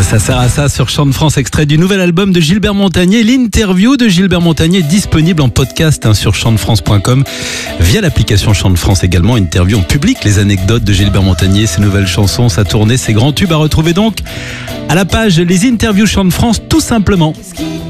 Ça sert à ça sur Chant de France, extrait du nouvel album de Gilbert Montagné. L'interview de Gilbert Montagné est disponible en podcast sur chantdefrance.com via l'application Chant de France également. Interview en public, les anecdotes de Gilbert Montagné, ses nouvelles chansons, sa tournée, ses grands tubes à retrouver donc à la page Les Interviews Chant de France tout simplement.